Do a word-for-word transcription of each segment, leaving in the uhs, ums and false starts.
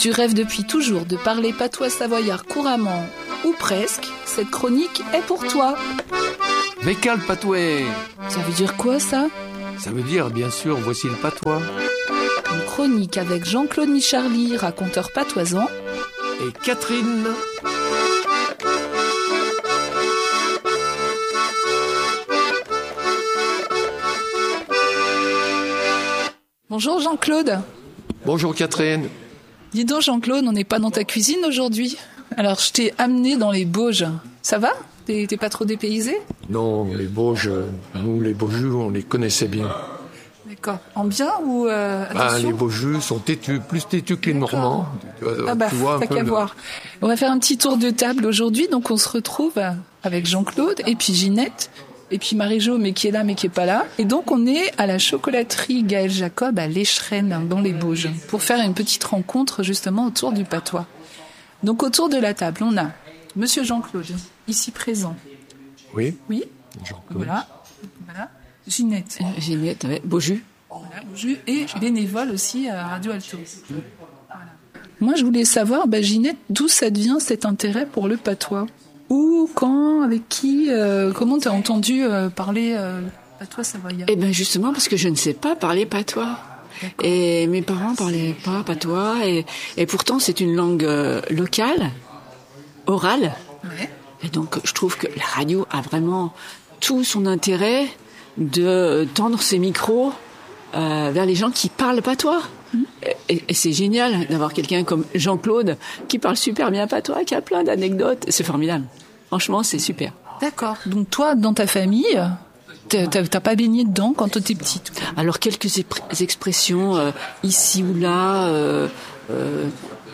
tu rêves depuis toujours de parler patois savoyard couramment, ou presque, cette chronique est pour toi. Vécal patoué. Ça veut dire quoi, ça? Ça veut dire, bien sûr, voici le patois. Une chronique avec Jean-Claude Micharly, raconteur patoisant. Et Catherine. Bonjour Jean-Claude. Bonjour Catherine. Dis donc Jean-Claude, on n'est pas dans ta cuisine aujourd'hui. Alors je t'ai amené dans les Bauges. Ça va? T'es, t'es pas trop dépaysé? Non, les Bauges, nous les Baujus, on les connaissait bien. D'accord. En bien ou euh, bah, les Baujus sont têtus, plus têtus que les Normands. Tu vois, ah bah, tu vois un t'as peu qu'à le... voir. On va faire un petit tour de table aujourd'hui, donc on se retrouve avec Jean-Claude et puis Ginette. Et puis Marie-Jo, mais qui est là, mais qui est pas là. Et donc, on est à la chocolaterie Gaël Jacob à l'Échrennes, dans les Bauges, pour faire une petite rencontre, justement, autour du patois. Donc, autour de la table, on a Monsieur Jean-Claude, ici présent. Oui. Oui. Jean-Claude. Voilà. Voilà. Ginette. Euh, Ginette, ouais. Beaujus. Voilà, Beaujus. Et bénévole aussi à Radio Alto. Voilà. Moi, je voulais savoir, bah, Ginette, d'où ça devient cet intérêt pour le patois? Où, quand, avec qui, euh, comment t'as entendu euh, parler euh, patois savoyard? Eh bien justement parce que je ne sais pas parler patois. D'accord. Et mes parents parlaient pas patois et, et pourtant c'est une langue euh, locale, orale. Ouais. Et donc je trouve que la radio a vraiment tout son intérêt de tendre ses micros euh, vers les gens qui parlent patois. Mmh. Et, et c'est génial d'avoir quelqu'un comme Jean-Claude qui parle super bien patois, qui a plein d'anecdotes. C'est formidable. Franchement, c'est super. D'accord. Donc toi, dans ta famille, t'as, t'as, t'as pas baigné dedans quand t'étais petite? Alors quelques épr- expressions euh, ici ou là. Euh, euh,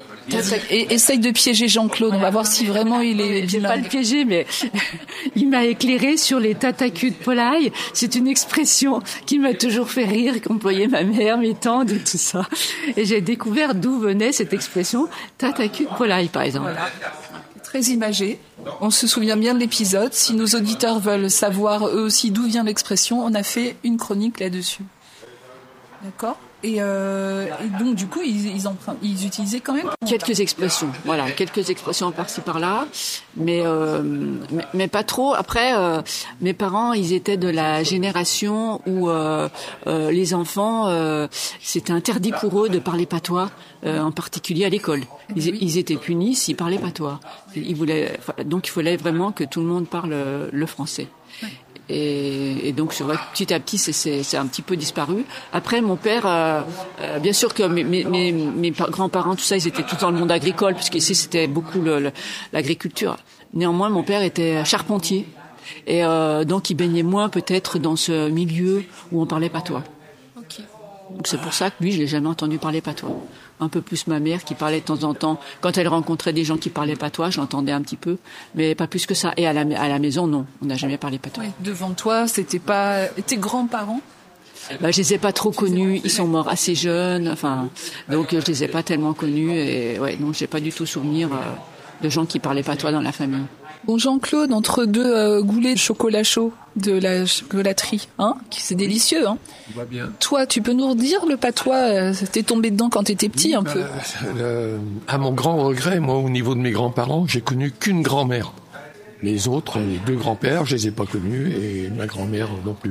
Et, essaye de piéger Jean-Claude. On va voir si vraiment il est. Je vais pas le piéger, mais il m'a éclairé sur les tataculs de polaille. C'est une expression qui m'a toujours fait rire, qu'employait ma mère, mes tantes et tout ça. Et j'ai découvert d'où venait cette expression tataculs de polaille, par exemple. Voilà. Très imagé. On se souvient bien de l'épisode. Si nos auditeurs veulent savoir eux aussi d'où vient l'expression, on a fait une chronique là-dessus. D'accord. Et, euh, et donc du coup ils, ils, emprunt, ils utilisaient quand même quelques expressions, voilà, quelques expressions par-ci par-là, mais euh, mais, mais pas trop. Après, euh, mes parents, ils étaient de la génération où euh, euh, les enfants, euh, c'était interdit pour eux de parler patois, euh, en particulier à l'école. Ils, oui. ils étaient punis s'ils parlaient patois. Ils voulaient, donc il fallait vraiment que tout le monde parle le français. Ouais. Et, et donc c'est vrai que petit à petit c'est, c'est, c'est un petit peu disparu. Après mon père, euh, euh, bien sûr que mes, mes, mes, mes grands-parents, tout ça, ils étaient tous dans le monde agricole, puisqu'ici c'était beaucoup le, le, l'agriculture. Néanmoins mon père était charpentier et euh, donc il baignait moins peut-être dans ce milieu où on parlait patois. Okay. Donc c'est pour ça que lui je l'ai jamais entendu parler patois. Un peu plus ma mère qui parlait de temps en temps. Quand elle rencontrait des gens qui parlaient patois, je l'entendais un petit peu, mais pas plus que ça. Et à la, à la maison, non, on n'a jamais parlé patois. Ouais, devant toi, c'était pas... Et tes grands-parents? Bah, je les ai pas trop connus, ils sont morts assez jeunes, enfin, donc je les ai pas tellement connus, et ouais, non, j'ai pas du tout souvenir euh, de gens qui parlaient patois dans la famille. Bon, Jean-Claude, entre deux euh, goulets de chocolat chaud de la chocolaterie, hein, c'est délicieux, hein. Va bien. Toi, tu peux nous redire le patois, euh, t'es tombé dedans quand t'étais petit, oui, un bah, peu. Euh, à mon grand regret, moi, au niveau de mes grands-parents, j'ai connu qu'une grand-mère. Les autres, les deux grands-pères, je les ai pas connus, et ma grand-mère non plus.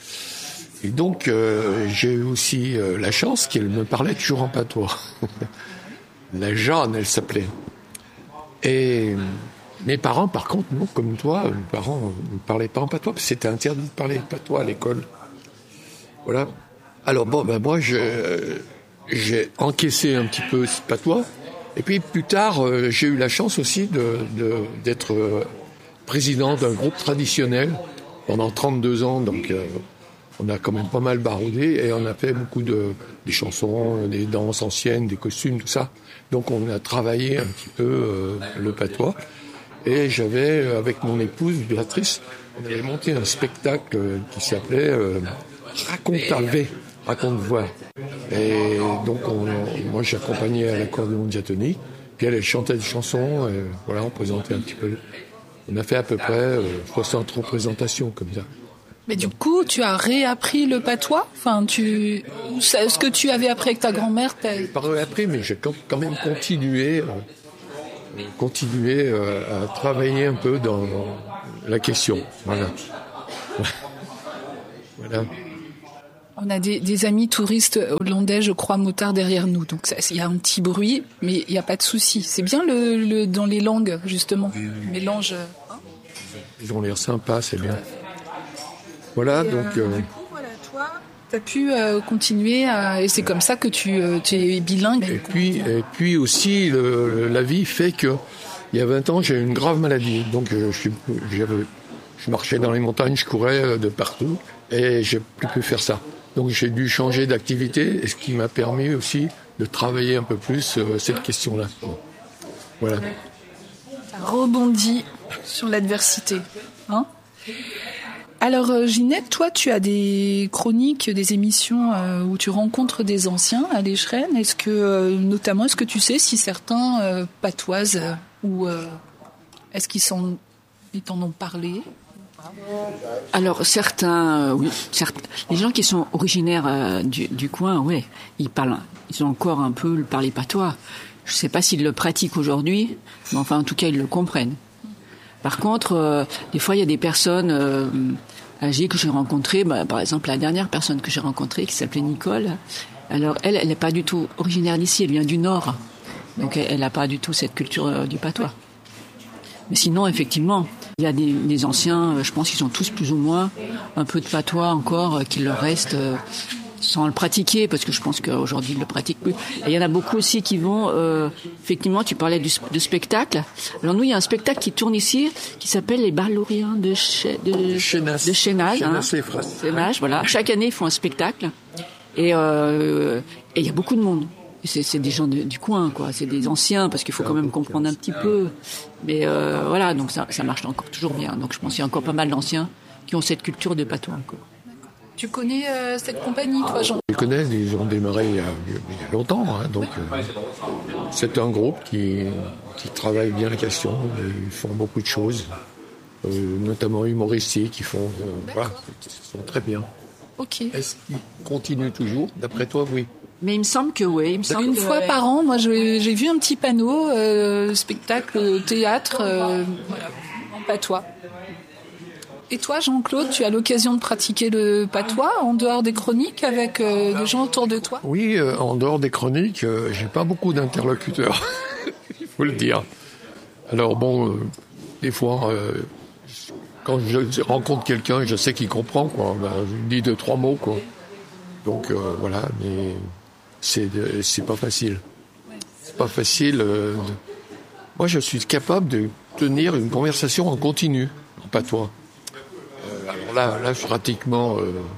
Et donc, euh, j'ai eu aussi euh, la chance qu'elle me parlait toujours en patois. La Jeanne, elle s'appelait. Et mes parents, par contre, non, comme toi, mes parents ne parlaient pas en patois, parce que c'était interdit de parler patois à l'école. Voilà. Alors bon, ben moi, je, j'ai encaissé un petit peu ce patois. Et puis plus tard, euh, j'ai eu la chance aussi de, de, d'être euh, président d'un groupe traditionnel pendant trente-deux ans. Donc, euh, on a quand même pas mal baroudé et on a fait beaucoup de des chansons, des danses anciennes, des costumes, tout ça. Donc, on a travaillé un petit peu euh, le patois. Et j'avais, avec mon épouse, Béatrice, on avait monté un spectacle qui s'appelait euh, Raconte Alvé, raconte voix. Et donc, on, moi, j'accompagnais à l'accordéon diatonique, puis elle, elle chantait des chansons, et voilà, on présentait un petit peu. On a fait à peu près euh, soixante représentations comme ça. Mais du coup, tu as réappris le patois. Enfin, tu, ce que tu avais appris avec ta grand-mère. T'as... J'ai pas réappris, mais j'ai quand même continué, euh, continué euh, à travailler un peu dans la question. Voilà. Voilà. On a des, des amis touristes hollandais, je crois, motards derrière nous. Donc il y a un petit bruit, mais il n'y a pas de souci. C'est bien le, le dans les langues justement, oui, oui. Mélange. Hein, ils ont l'air sympas, c'est bien. Voilà, et donc. Euh, euh... Du coup, voilà, toi, tu as pu euh, continuer, à, et c'est comme ça que tu, euh, tu es bilingue. Et puis, et puis aussi, le, la vie fait que, il y a vingt ans, j'ai eu une grave maladie. Donc, euh, je, j'avais, je marchais dans les montagnes, je courais de partout, et j'ai plus pu faire ça. Donc, j'ai dû changer d'activité, et ce qui m'a permis aussi de travailler un peu plus euh, cette question-là. Voilà. Tu as rebondi sur l'adversité, hein ? Alors euh, Ginette, toi tu as des chroniques, des émissions euh, où tu rencontres des anciens à l'Échrennes. Est-ce que, euh, notamment, est-ce que tu sais si certains euh, patoisent euh, ou euh, est-ce qu'ils, sont, ils t'en ont parlé ? Alors certains, euh, oui, certains, les gens qui sont originaires euh, du, du coin, ouais, ils parlent, ils ont encore un peu le parler patois. Je ne sais pas s'ils le pratiquent aujourd'hui, mais enfin en tout cas ils le comprennent. Par contre, euh, des fois il y a des personnes euh, âgées que j'ai rencontrées, bah, par exemple la dernière personne que j'ai rencontrée qui s'appelait Nicole. Alors elle, elle n'est pas du tout originaire d'ici, elle vient du Nord, donc elle n'a pas du tout cette culture euh, du patois. Mais sinon, effectivement, il y a des, des anciens, je pense qu'ils ont tous plus ou moins un peu de patois encore euh, qui leur reste euh, sans le pratiquer, parce que je pense qu'aujourd'hui ils ne le pratiquent plus. Et il y en a beaucoup aussi qui vont, euh, effectivement, tu parlais du, de spectacle. Alors nous, il y a un spectacle qui tourne ici, qui s'appelle les Barlouriens de, Ch- de, Chénas. de Chénas. Hein. Chénas, voilà. Chaque année, ils font un spectacle. Et euh, et il y a beaucoup de monde. C'est, c'est des gens de, du coin, quoi. C'est des anciens, parce qu'il faut quand même comprendre un petit peu. Mais euh, voilà, donc ça, ça marche encore toujours bien. Donc je pense qu'il y a encore pas mal d'anciens qui ont cette culture de patois encore. Tu connais euh, cette compagnie, toi, Jean ? Je les connais, ils ont démarré il y a, il y a longtemps. Hein, donc euh, c'est un groupe qui, qui travaille bien la question. Ils font beaucoup de choses, euh, notamment humoristiques. Ils font, euh, voilà, ils sont très bien. Ok. Est-ce qu'ils continuent toujours ? D'après toi, oui. Mais il me semble que oui. Il me semble Une que, fois ouais. par an, moi j'ai, j'ai vu un petit panneau, euh, spectacle, théâtre, euh, voilà, en patois. Et toi, Jean-Claude, tu as l'occasion de pratiquer le patois en dehors des chroniques avec euh, des gens autour de toi ? Oui, euh, en dehors des chroniques, euh, j'ai pas beaucoup d'interlocuteurs, il faut le dire. Alors bon, euh, des fois, euh, quand je rencontre quelqu'un, je sais qu'il comprend, quoi. Ben, je lui dis deux, trois mots, quoi. Donc euh, voilà, mais c'est, c'est pas facile. C'est pas facile. Euh, de... Moi, je suis capable de tenir une conversation en continu, en patois. Euh, alors là, là, pratiquement,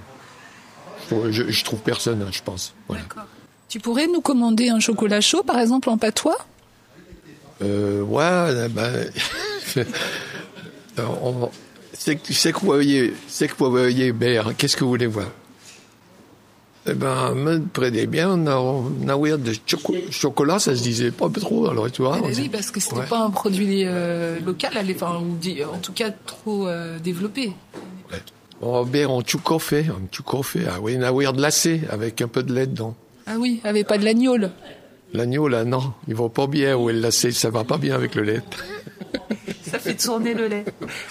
euh, je, je trouve personne, hein, je pense. Voilà. D'accord. Tu pourrais nous commander un chocolat chaud, par exemple, en patois ? Euh, ouais, ben, on, c'est, c'est que vous voyez, c'est que vous voyez, Bert, qu'est-ce que vous voulez voir ? Eh ben, me prenez bien, on a de choco- chocolat, ça se disait pas trop, alors tu vois. Eh oui, parce que c'était ouais. pas un produit euh, local, enfin, ou en tout cas trop euh, développé. Ouais. Oh, bien, on chocolat, on chocolat, ah oui, on a de lacé avec un peu de lait dedans. Ah oui, avait pas de l'agneau. L'agneau, là, non, il va pas bien, ou le lacé, ça va pas bien avec le lait. Ça fait tourner le lait.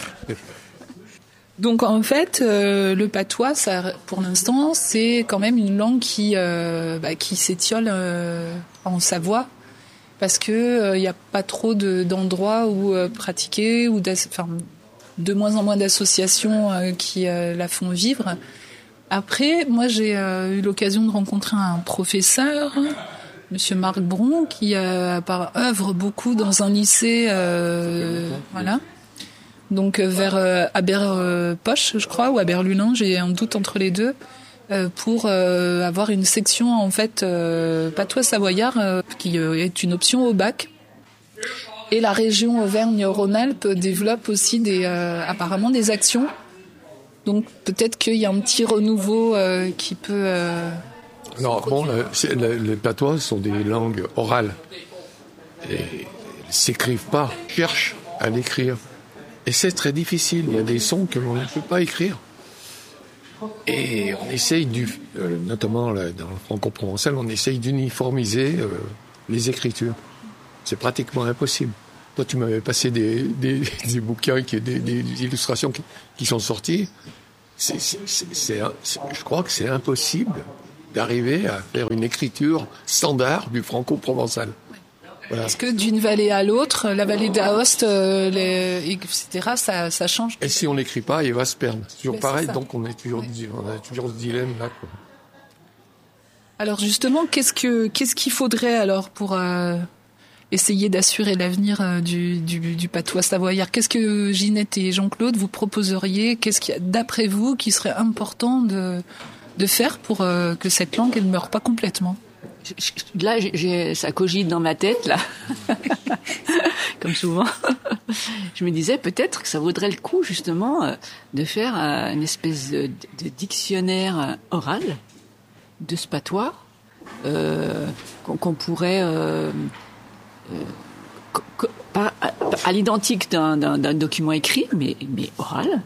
Donc en fait, euh, le patois, ça, pour l'instant, c'est quand même une langue qui, euh, bah, qui s'étiole euh, en Savoie, parce que il euh, n'y a pas trop de, d'endroits où euh, pratiquer, ou enfin, de moins en moins d'associations euh, qui euh, la font vivre. Après, moi, j'ai euh, eu l'occasion de rencontrer un professeur, Monsieur Marc Bron, qui euh, œuvre beaucoup dans un lycée, euh, voilà. Donc vers euh, Aber-Poche, je crois, ou Aber-Lulin, j'ai un doute entre les deux, euh, pour euh, avoir une section en fait euh, patois savoyard euh, qui euh, est une option au bac. Et la région Auvergne-Rhône-Alpes développe aussi des, euh, apparemment des actions. Donc peut-être qu'il y a un petit renouveau euh, qui peut. Euh, non, bon, le, c'est, le, les patois sont des langues orales et elles s'écrivent pas. Cherchent à l'écrire. Et c'est très difficile. Il y a des sons que l'on ne peut pas écrire. Et on essaye, du, euh, notamment là, dans le franco-provençal, on essaye d'uniformiser euh, les écritures. C'est pratiquement impossible. Toi, tu m'avais passé des, des, des bouquins, qui, des, des illustrations qui, qui sont sorties. C'est, c'est, c'est, c'est, c'est, je crois que c'est impossible d'arriver à faire une écriture standard du franco-provençal. Voilà. Parce que d'une vallée à l'autre, la vallée d'Aoste, euh, les, et cetera, ça, ça change. Et si on n'écrit pas, il va se perdre. C'est toujours Mais pareil, c'est donc on, est toujours, on a toujours ce dilemme-là, quoi. Alors justement, qu'est-ce que qu'est-ce qu'il faudrait alors pour euh, essayer d'assurer l'avenir euh, du, du, du patois savoyard? Qu'est-ce que Ginette et Jean-Claude vous proposeriez? Qu'est-ce qu'il y a, d'après vous, qui serait important de, de faire pour euh, que cette langue, elle ne meure pas complètement? Là, j'ai, ça cogite dans ma tête, là. Comme souvent. Je me disais peut-être que ça vaudrait le coup, justement, de faire une espèce de, de dictionnaire oral de ce patois, euh, qu'on, qu'on pourrait, euh, euh, co- co- pas, à, à l'identique d'un, d'un, d'un document écrit, mais, mais oral,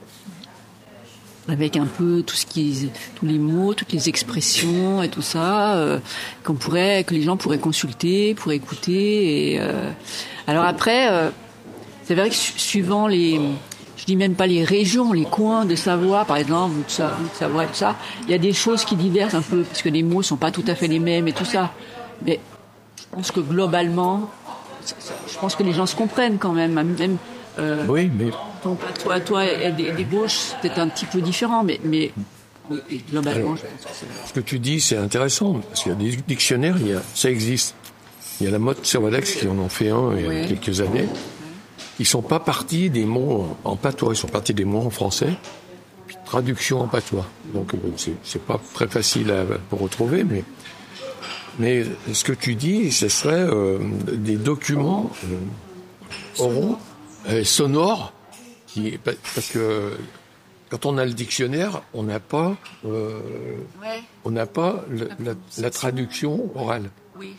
avec un peu tout ce qui, tous les mots, toutes les expressions et tout ça, euh, qu'on pourrait, que les gens pourraient consulter, pourraient écouter. Et euh, alors après, euh, c'est vrai que su- suivant les, je dis même pas les régions, les coins de Savoie, par exemple, ou de, Sa- ou de Savoie et tout ça, il y a des choses qui divergent un peu parce que les mots sont pas tout à fait les mêmes et tout ça. Mais je pense que globalement, je pense que les gens se comprennent quand même, même. Euh, Oui, mais ton patois, toi, et des, des gauches, c'est peut-être un petit peu différent, mais, mais globalement, Alors, je pense que c'est... ce que tu dis, c'est intéressant, parce qu'il y a des dictionnaires, il y a, ça existe. Il y a la mode Servalex qui en ont fait un il y a Ouais. quelques années. Ils sont pas partis des mots en patois, ils sont partis des mots en français, puis traduction en patois. Donc, euh, c'est, c'est pas très facile à, à retrouver, mais, mais ce que tu dis, ce serait euh, des documents euh, oraux, euh, sonores, qui, parce que quand on a le dictionnaire, on n'a pas, euh, Ouais, on n'a pas le- la, la traduction orale. oui.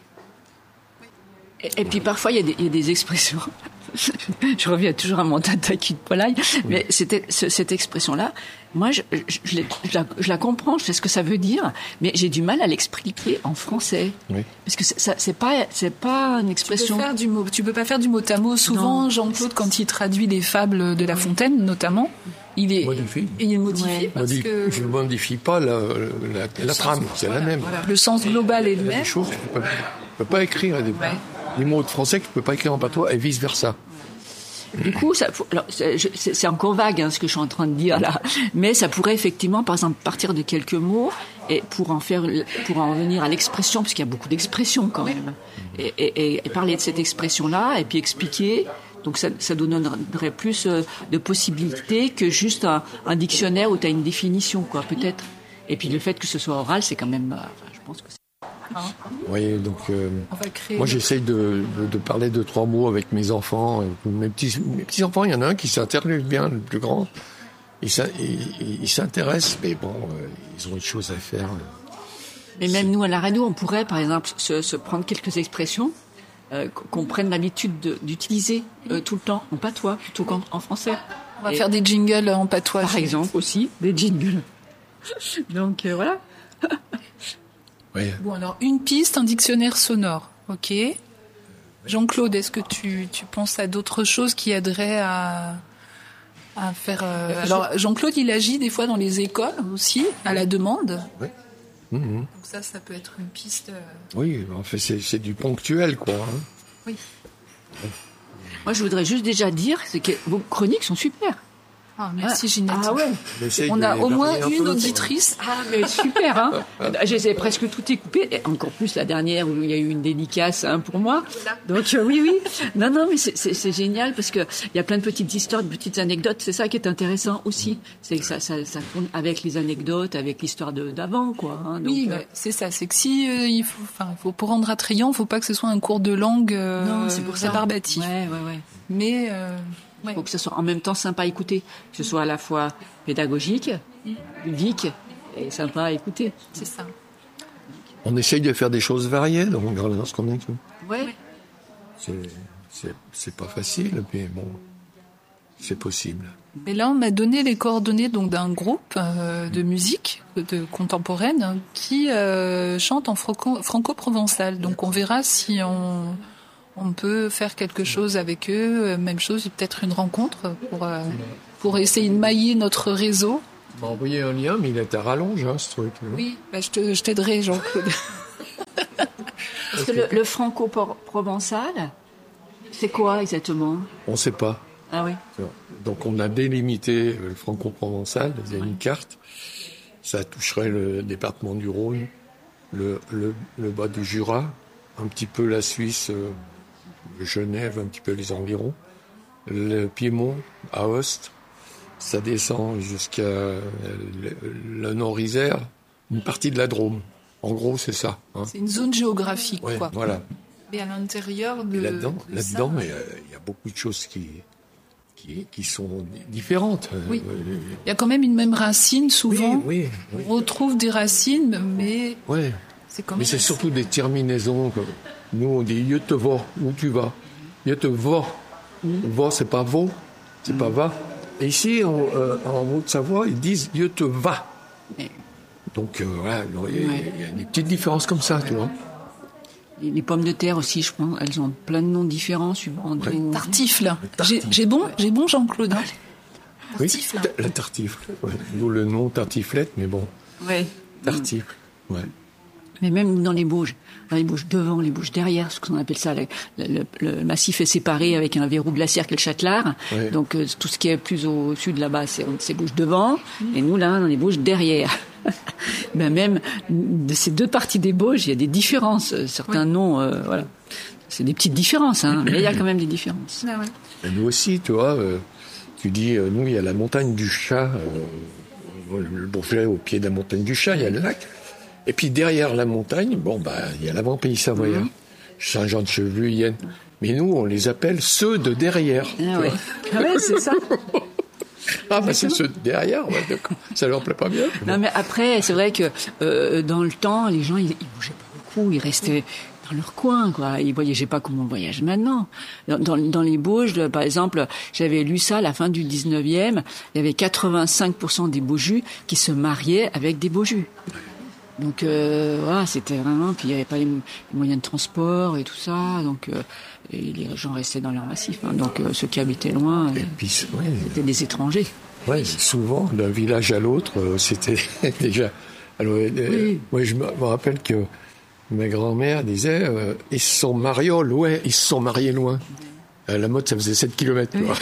Et, et puis parfois, il y, a des, il y a des expressions. Je reviens toujours à mon tata cul de polaille, mais c'était, ce, cette expression-là, moi, je, je, je, l'ai- je la, je la comprends, je sais ce que ça veut dire, mais j'ai du mal à l'expliquer en français. Oui. Parce que c'est, ça, c'est pas, c'est pas une Tu peux, expression. faire du mot, tu peux pas faire du mot à mot. Souvent, Non. Jean-Claude, quand il traduit les fables de La Fontaine, notamment, il est, Modifie. il est modifié Ouais. parce Modifie- que Je ne modifie pas la, la, la trame, c'est la même. voilà, le sens global est le Il y a même. des choses que tu peux, tu peux pas écrire, des, des mots de français que tu peux pas écrire en patois et vice versa. Du coup, ça, alors, c'est, je- c'est c'est encore vague hein, ce que je suis en train de dire là, mais ça pourrait effectivement, par exemple, partir de quelques mots et pour en faire, pour en venir à l'expression, parce qu'il y a beaucoup d'expressions quand même, et, et, et parler de cette expression-là et puis expliquer. Donc ça, ça donnerait plus euh, de possibilités que juste un, un dictionnaire où tu as une définition, quoi, peut-être. Et puis le fait que ce soit oral, c'est quand même, euh, enfin, je pense que c'est... Oui, donc euh, On va créer. moi j'essaye de, de, de parler de trois mots avec mes enfants. Mes petits, mes petits enfants, il y en a un qui s'intéresse bien, le plus grand. Il, s'in- il, il s'intéresse, mais bon, euh, ils ont une chose à faire. Mais même nous, à la radio, on pourrait, par exemple, se, se prendre quelques expressions euh, qu'on prenne l'habitude de- d'utiliser euh, tout le temps, en patois, plutôt qu'en en français. On va Et- faire des jingles en patois. Par exemple, aussi, des jingles. Donc, euh, voilà. Oui. Bon, alors, une piste, un dictionnaire sonore. OK. Jean-Claude, est-ce que tu, tu penses à d'autres choses qui aideraient à, à faire... euh, Alors, Jean-Claude, il agit des fois dans les écoles aussi, à la demande. Mhm. Donc ça, ça peut être une piste... euh, Oui, en fait, c'est, c'est du ponctuel, quoi. Hein. Oui. Moi, je voudrais juste déjà dire, c'est que vos chroniques sont super. Ah, merci Ginette. Ah ouais. On essaye On de a les au moins varier un une peu, auditrice. Ah, mais super, hein. J'ai presque tout écoupé. Et encore plus la dernière où il y a eu une dédicace hein, pour moi. Donc, euh, oui, oui. Non, non, mais c'est, c'est, c'est génial parce que il y a plein de petites histoires, de petites anecdotes. C'est ça qui est intéressant aussi. C'est que ça, ça, ça tourne avec les anecdotes, avec l'histoire de, d'avant, quoi. Hein. Donc, Oui, euh, bah, c'est ça. C'est que si euh, il faut, enfin, il faut pour rendre attrayant, il faut pas que ce soit un cours de langue euh, non, c'est pour ça. rébarbatif. Ouais, ouais, ouais. Mais euh, Il ouais. faut que ce soit en même temps sympa à écouter, que ce soit à la fois pédagogique, ludique et sympa à écouter. c'est ça. On essaye de faire des choses variées dans, dans ce qu'on écoute. Ouais. C'est, c'est, c'est pas facile, mais bon. c'est possible. Mais là, on m'a donné les coordonnées donc d'un groupe euh, de musique de contemporaine qui euh, chante en franco- franco-provençal. Donc, on verra si on on peut faire quelque chose avec eux. Même chose, peut-être une rencontre pour euh, pour essayer de mailler notre réseau. On m'a envoyé un lien, mais il est à rallonge, hein, ce truc. Non Oui, bah, je, te, je t'aiderai, Jean-Claude. Parce que le, le franco-provençal, c'est quoi exactement? On ne sait pas. Ah oui. Donc on a délimité le franco-provençal, il y a une carte. Ça toucherait le département du Rhône, le, le, le bas du Jura, un petit peu la Suisse, euh, Genève, un petit peu les environs, le Piémont, Aoste. Ça descend jusqu'à le, le Nord-Isère, une partie de la Drôme. En gros, c'est ça. Hein. C'est une zone géographique, Ouais, quoi. voilà. Et à l'intérieur de Et là-dedans, de là-dedans, ça, il y, a, il y a beaucoup de choses qui, qui, qui sont différentes. Oui. Euh, il y a quand même une même racine, souvent. Oui, oui, oui. On retrouve des racines, mais Ouais. c'est quand Mais même... c'est surtout des terminaisons. Comme nous, on dit « je te vois », où tu vas. « Je te vois ». Va, c'est pas « vaut », c'est pas « va ». Et ici, en, euh, en Haute-Savoie, ils disent « je te vas ». Donc, euh, voilà, il y, Ouais. y a des petites différences comme ça, tu vois. Les, les pommes de terre aussi, je pense, elles ont plein de noms différents suivant Ouais. d'où- Tartifle. Tartifle. J'ai, j'ai bon, j'ai bon, Jean-Claude. hein. Oui, Tartifle. la tartifle. Ouais. D'où le nom tartiflette, mais bon, Ouais. tartifle. Ouais. Mais même dans les Bauges, dans les Bauges devant, les Bauges derrière, ce qu'on appelle ça, le, le, le massif est séparé avec un verrou glaciaire qui est le Châtelard. Ouais. Donc euh, tout ce qui est plus au sud là-bas, c'est, c'est Bauges devant, et nous là, dans les Bauges derrière. Ben même de ces deux parties des Bauges, il y a des différences. Certains noms, euh, voilà, c'est des petites différences, hein, mais il y a quand même des différences. Ah ouais. Et nous aussi, tu vois, euh, tu dis, euh, nous, il y a la montagne du Chat, euh, le Bourget, au pied de la montagne du Chat, il y a le lac. Et puis derrière la montagne, bon, bah, il y a l'avant-pays savoyard, Saint-Jean-de-Chevelu, Yenne. Mais nous, on les appelle ceux de derrière. tu Ah vois. ouais, ah ouais c'est ça. Ah, bah, c'est ceux de derrière, ouais, d'accord. Ça leur plaît pas bien. Non, mais après, c'est vrai que euh, dans le temps, les gens, ils, ils bougeaient pas beaucoup, ils restaient dans leur coin, quoi. Ils voyageaient pas comme on voyage maintenant. Dans, dans, dans les Bauges, par exemple, j'avais lu ça à la fin du dix-neuvième, il y avait quatre-vingt-cinq pour cent des Baujus qui se mariaient avec des Baujus. Donc euh, voilà, c'était vraiment... Puis il n'y avait pas les, les moyens de transport et tout ça, donc euh, et les gens restaient dans leur massif. Hein, donc euh, ceux qui habitaient loin, Et euh, puis, ouais, c'était des étrangers. ouais, souvent, d'un village à l'autre, euh, c'était déjà... Alors, euh, Oui. moi, je me me rappelle que ma grand-mère disait euh, ils se sont mariés au loin, ils se sont mariés loin. À la mode, ça faisait sept kilomètres. Tu vois.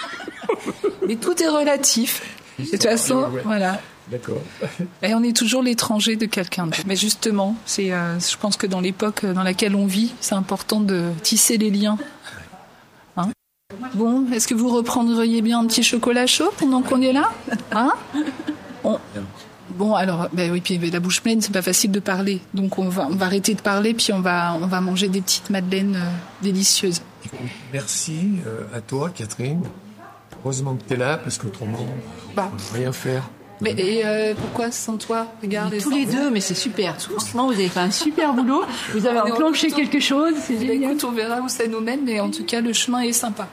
Mais tout est relatif. De toute façon, Ouais. voilà. D'accord. Et on est toujours l'étranger de quelqu'un d'autre. Mais justement, c'est, euh, je pense que dans l'époque dans laquelle on vit, c'est important de tisser les liens. Hein? Bon, est-ce que vous reprendriez bien un petit chocolat chaud pendant qu'on est là? Hein? On- Bon, alors, ben oui, puis la bouche pleine, c'est pas facile de parler. Donc on va, on va arrêter de parler, puis on va, on va manger des petites madeleines euh, délicieuses. Merci euh, à toi, Catherine. Heureusement que tu es là, parce qu'autrement, Bah. on ne peut rien faire. Mais et euh, pourquoi sans toi? Regarde, Tous les deux, mais c'est super. Franchement, vous avez fait un super boulot. Vous avez On est enclenché en- quelque chose, c'est Eh ben, génial. écoute, on verra où ça nous mène, mais en tout cas, le chemin est sympa.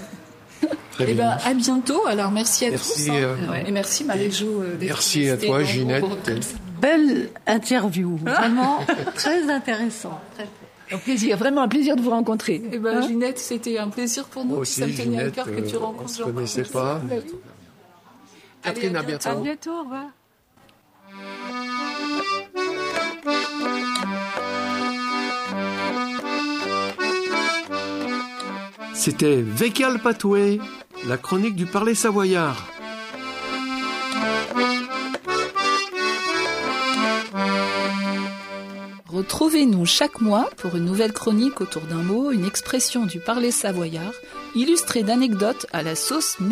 Très Eh bien. ben, à bientôt. Alors, merci à Merci, tous. hein. euh, Ouais. Et merci, Marie-Jo. euh, d'être Merci à restée toi, dans- Ginette. pour- comme ça. Belle interview, vraiment très intéressant. Un plaisir, vraiment un plaisir de vous rencontrer. Eh ben, Ginette, c'était un plaisir pour nous. Moi aussi, ça me tenait à Ginette, cœur que tu euh, rencontres on se Jean-Claude. connaissait pas. Allez, Catherine, à bientôt. À bientôt, au revoir. C'était Vécal Patoué, la chronique du parler savoyard. Retrouvez-nous chaque mois pour une nouvelle chronique autour d'un mot, une expression du parler savoyard, illustrée d'anecdotes à la sauce